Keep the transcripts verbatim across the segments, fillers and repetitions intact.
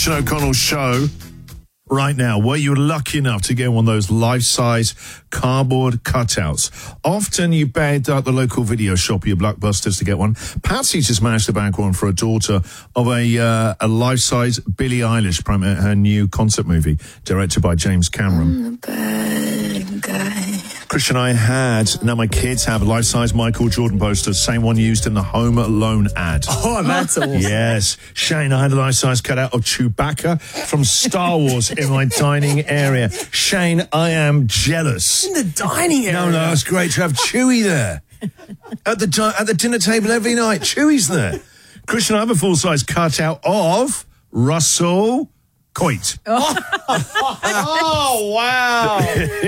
Christian O'Connell Show. Right now, were you lucky enough to get one of those life-size cardboard cutouts? Often you begged out the local video shop or your Blockbusters to get one. Patsy just managed to bag one for a daughter of a uh, a life-size Billie Eilish, premiere her new concert movie, directed by James Cameron. I'm the bad guy. Christian, I had, now my kids have a life-size Michael Jordan poster, same one used in the Home Alone ad. Oh, that's awesome. Yes. Shane, I had a life-size cutout of Chewbacca from Star Wars in my dining area. Shane, I am jealous. In the dining area? No, no, it's great to have Chewie there. At the di- at the dinner table every night, Chewie's there. Christian, I have a full-size cutout of Russell Coit. Oh, oh wow.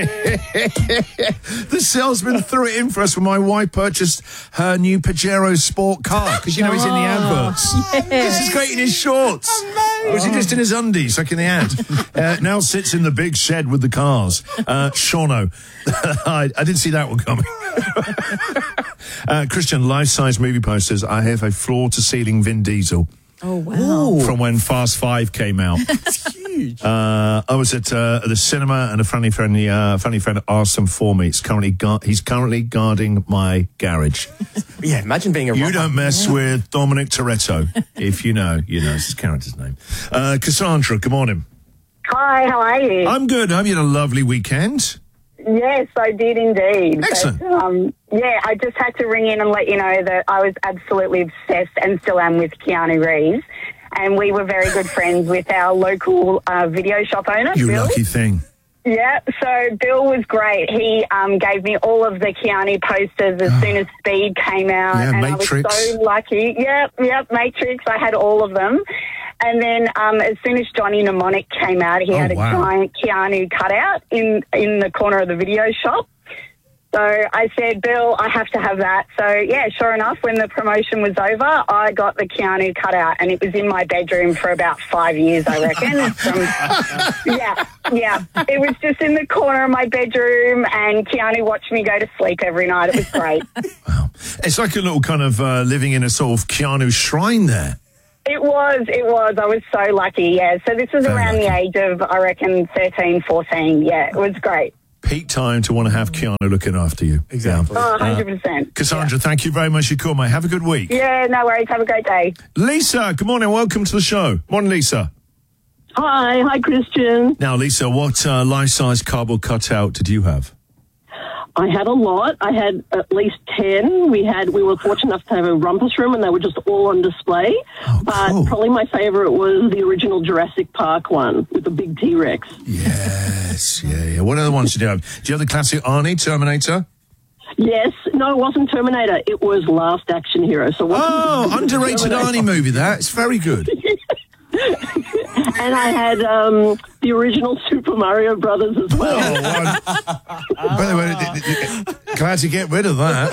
The salesman threw it in for us when my wife purchased her new Pajero sport car, because, you know, he's in the adverts. Yes. This is great in his shorts. Or was he just in his undies, like in the ad? Uh, now sits in the big shed with the cars. Uh, Shauno. I, I didn't see that one coming. uh, Christian, life-size movie posters. I have a floor-to-ceiling Vin Diesel. Oh, wow. Ooh. From when Fast Five came out. That's huge. Uh, I was at uh, the cinema, and a funny friend, uh, funny friend asked him for me. It's currently gu- he's currently guarding my garage. Yeah, imagine being a You rock- don't mess yeah. with Dominic Toretto. If you know, you know. It's his character's name. Uh, Cassandra, good morning. Hi, how are you? I'm good. I hope you had a lovely weekend. Yes, I did indeed. Excellent. But, um, yeah, I just had to ring in and let you know that I was absolutely obsessed and still am with Keanu Reeves. And we were very good friends with our local uh, video shop owner, You Bill. lucky thing. Yeah, so Bill was great. He um, gave me all of the Keanu posters as soon as Speed came out. Yeah, and Matrix. I was so lucky. Yep, yep, Matrix. I had all of them. And then um, as soon as Johnny Mnemonic came out, he Oh, had a wow. giant Keanu cutout in, in the corner of the video shop. So I said, Bill, I have to have that. So, yeah, sure enough, when the promotion was over, I got the Keanu cutout, and it was in my bedroom for about five years, I reckon. From, yeah, yeah. It was just in the corner of my bedroom, and Keanu watched me go to sleep every night. It was great. Wow. It's like a little kind of uh, living in a sort of Keanu shrine there. It was, it was. I was so lucky, yeah. So this was Very around lucky. the age of, I reckon, thirteen, fourteen. Yeah, it was great. Peak time to want to have Keanu looking after you. Exactly. Oh, one hundred percent. Cassandra, thank you very much for your call, mate. Have a good week. Yeah, no worries. Have a great day. Lisa, good morning. Welcome to the show. Morning, Lisa. Hi, hi, Christian. Now, Lisa, what uh, life-size cardboard cutout did you have? I had a lot. I had at least ten. We had. We were fortunate enough to have a rumpus room, and they were just all on display. Oh, but cool. probably my favourite was the original Jurassic Park one with the big T-Rex. Yes, yeah, yeah. What other ones did you have? Do you have the classic Arnie, Terminator? Yes, no, it wasn't Terminator. It was Last Action Hero. So it wasn't Oh, underrated Terminator. Arnie movie, that. It's very good. And I had um, the original Super Mario Brothers as well. Oh, one. By the way, glad to get rid of that.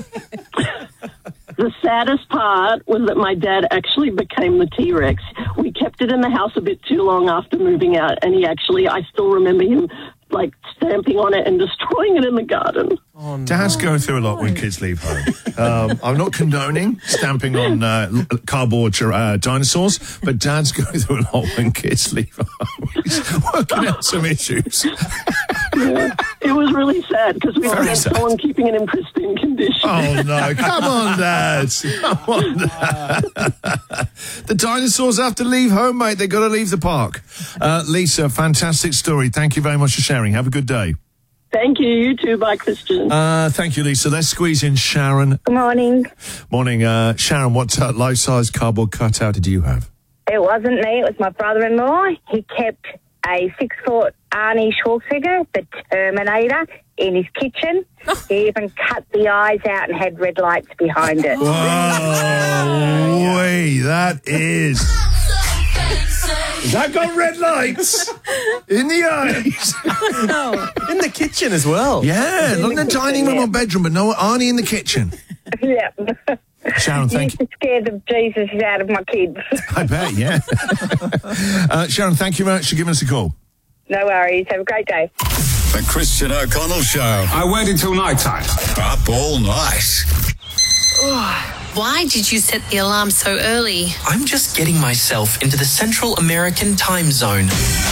The saddest part was that my dad actually became the T-Rex. We kept it in the house a bit too long after moving out, and he actually, I still remember him, like, stamping on it and destroying it in the garden. Oh, no. Dads go through a lot when kids leave home. Um, I'm not condoning stamping on uh, l- cardboard uh, dinosaurs, but dads go through a lot when kids leave home. He's working out some issues. Yeah. It was really sad because we Very had sad. someone keeping it in pristine condition. Oh, no. Come on, Dad. Come on, Dad. The dinosaurs have to leave home, mate. They've got to leave the park. Uh, Lisa, fantastic story. Thank you very much for sharing. Have a good day. Thank you. You too. Bye, Christian. Uh, thank you, Lisa. Let's squeeze in Sharon. Good morning. Morning. Uh, Sharon, what uh, life-size cardboard cutout did you have? It wasn't me. It was my brother-in-law. He kept a six-foot Arnie Schwarzenegger, the Terminator, in his kitchen. He even cut the eyes out and had red lights behind it. Oh, wait, that is... Has that got red lights in the eyes? In the kitchen as well. Yeah, not in the dining room or bedroom, but no Arnie in the kitchen. Yeah. Sharon, thank Used you. to scare the Jesus out of my kids. I bet, yeah. uh, Sharon, thank you very much for giving us a call. No worries. Have a great day. The Christian O'Connell Show. I waited till night time. Up all night. Why did you set the alarm so early? I'm just getting myself into the Central American time zone.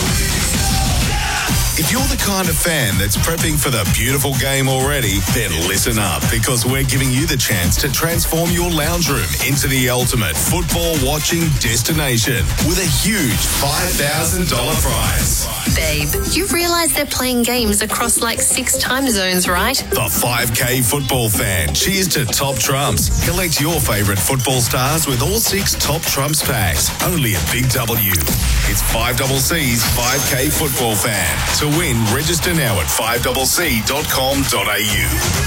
If you're the kind of fan that's prepping for the beautiful game already, then listen up, because we're giving you the chance to transform your lounge room into the ultimate football watching destination with a huge five thousand dollars prize. Babe, you realise they're playing games across like six time zones, right? The five K football fan cheers to Top Trumps. Collect your favourite football stars with all six Top Trumps packs. Only at Big W. It's five C's five K football fan. To win, register now at five c c dot com dot a u.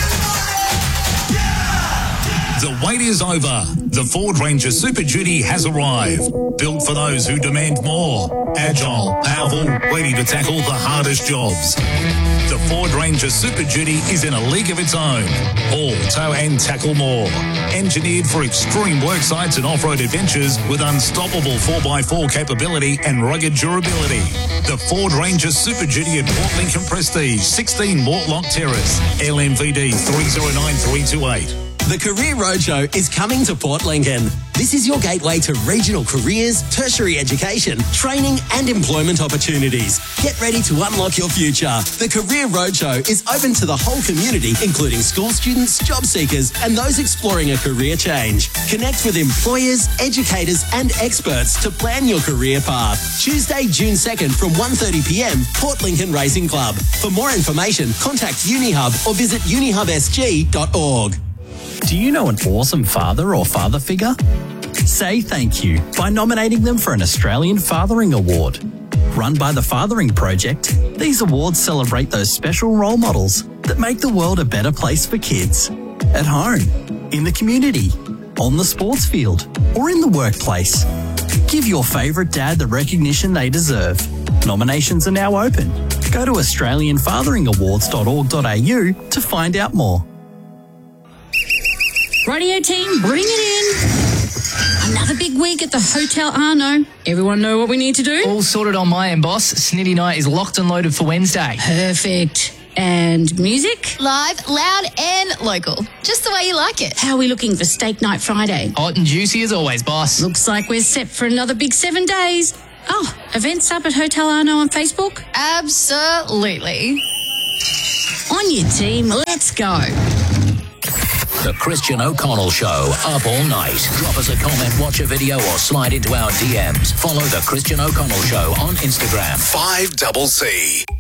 The wait is over. The Ford Ranger Super Duty has arrived. Built for those who demand more. Agile, powerful, ready to tackle the hardest jobs. The Ford Ranger Super Duty is in a league of its own. Haul, tow and tackle more. Engineered for extreme work sites and off-road adventures with unstoppable four by four capability and rugged durability. The Ford Ranger Super Duty at Port Lincoln Prestige, sixteen Mortlock Terrace, L M V D three zero nine three two eight. The Career Roadshow is coming to Port Lincoln. This is your gateway to regional careers, tertiary education, training and employment opportunities. Get ready to unlock your future. The Career Roadshow is open to the whole community, including school students, job seekers and those exploring a career change. Connect with employers, educators and experts to plan your career path. Tuesday, June second from one thirty p m, Port Lincoln Racing Club. For more information, contact UniHub or visit unihub s g dot org. Do you know an awesome father or father figure? Say thank you by nominating them for an Australian Fathering Award. Run by the Fathering Project, these awards celebrate those special role models that make the world a better place for kids. At home, in the community, on the sports field, or in the workplace. Give your favourite dad the recognition they deserve. Nominations are now open. Go to australian fathering awards dot org dot a u to find out more. Radio team, bring it in. Another big week at the Hotel Arno. Everyone know what we need to do? All sorted on my end, boss. Snitty Night is locked and loaded for Wednesday. Perfect. And music? Live, loud and local. Just the way you like it. How are we looking for Steak Night Friday? Hot and juicy as always, boss. Looks like we're set for another big seven days. Oh, events up at Hotel Arno on Facebook? Absolutely. On your team, let's go. The Christian O'Connell Show, up all night. Drop us a comment, watch a video, or slide into our D Ms. Follow The Christian O'Connell Show on Instagram. five C.